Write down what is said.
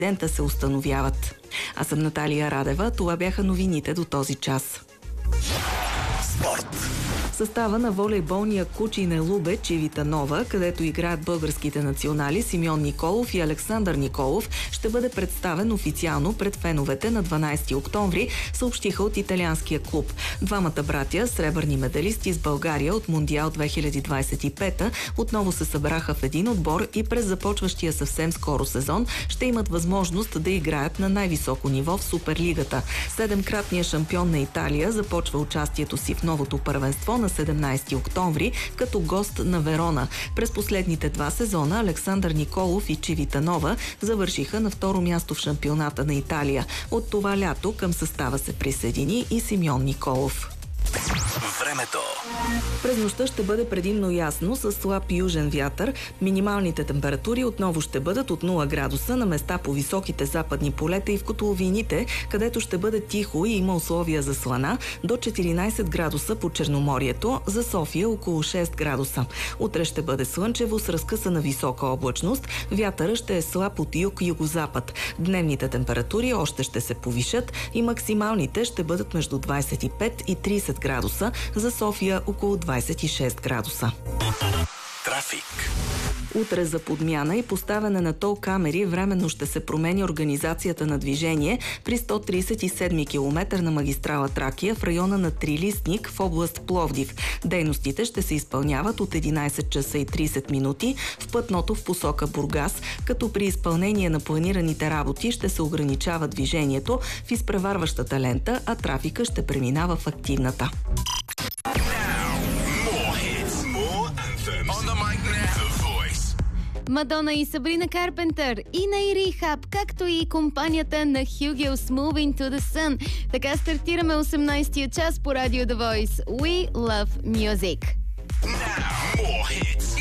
президента се установяват. Аз съм Наталия Радева. Това бяха новините до този час. Спорт. Състава на волейболния Кучине Лубе Чивитанова, където играят българските национали Симеон Николов и Александър Николов, ще бъде представен официално пред феновете на 12 октомври, съобщиха от италианския клуб. Двамата братя, сребърни медалисти с България от Мондиал 2025, отново се събраха в един отбор и през започващия съвсем скоро сезон ще имат възможност да играят на най-високо ниво в Суперлигата. Седемкратният шампион на Италия започва участието си в новото първенство на 17 октомври като гост на Верона. През последните два сезона Александър Николов и Чивитанова завършиха на второ място в шампионата на Италия. От това лято към състава се присъедини и Симеон Николов. Времето. През нощта ще бъде предимно ясно с слаб южен вятър. Минималните температури отново ще бъдат от 0 градуса на места по високите западни полета и в котловините, където ще бъде тихо и има условия за слана, до 14 градуса по Черноморието, за София около 6 градуса. Утре ще бъде слънчево с разкъсана висока облачност. Вятъра ще е слаб от юг-югозапад. Дневните температури още ще се повишат и максималните ще бъдат между 25 и 30 градуса, за София около 26 градуса. Трафик. Утре за подмяна и поставяне на тол камери временно ще се промени организацията на движение при 137 км на магистрала Тракия в района на Трилистник в област Пловдив. Дейностите ще се изпълняват от 11 часа и 30 минути в пътното в посока Бургас, като при изпълнение на планираните работи ще се ограничава движението в изпреварващата лента, а трафика ще преминава в активната. Мадона и Сабрина Карпентър и на Рихаб, както и компанията на Hugels Moving to the Sun. Така стартираме 18-я час по радио The Voice. We love music. Now, more hits.